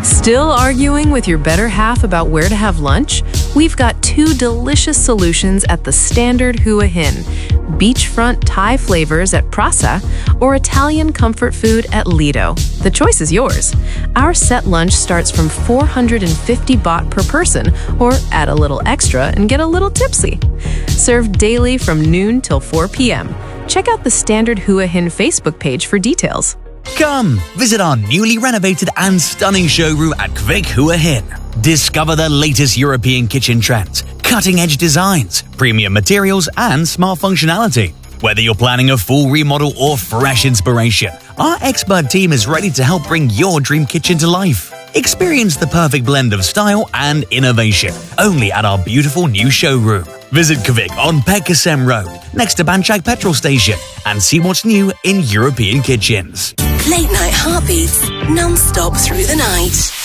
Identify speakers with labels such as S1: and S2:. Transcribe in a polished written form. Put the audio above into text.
S1: Still arguing with your better half about where to have lunch? We've got two delicious solutions at the Standard Hua Hin: beachfront Thai flavors at Prasa or Italian comfort food at Lido. The choice is yours. Our set lunch starts from 450 baht per person, or add a little extra and get a little tipsy. Served daily from noon till 4 p.m. Check out the Standard Hua Hin Facebook page for details.
S2: Come, visit our newly renovated and stunning showroom at Kvik Hua Hin. Discover the latest European kitchen trends, cutting-edge designs, premium materials, and smart functionality. Whether you're planning a full remodel or fresh inspiration, our expert team is ready to help bring your dream kitchen to life. Experience the perfect blend of style and innovation, only at our beautiful new showroom. Visit Kvik on Pekasem Road, next to Banchak Petrol Station, and see what's new in European kitchens.
S3: Late night heartbeats, non-stop through the night.